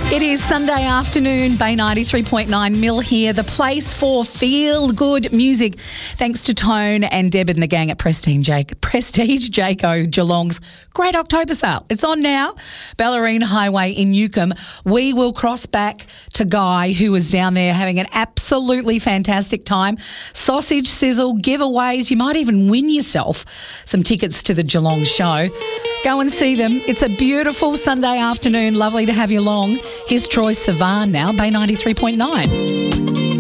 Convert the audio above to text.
It is Sunday afternoon, Bay 93.9 Mill here, the place for feel-good music. Thanks to Tone and Deb and the gang at Prestige Jayco Geelong's Great October Sale. It's on now, Ballerina Highway in Newcombe. We will cross back to Guy, who was down there having an absolutely fantastic time. Sausage sizzle, giveaways. You might even win yourself some tickets to the Geelong show. Go and see them. It's a beautiful Sunday afternoon. Lovely to have you along. Here's Troye Sivan now, Bay 93.9.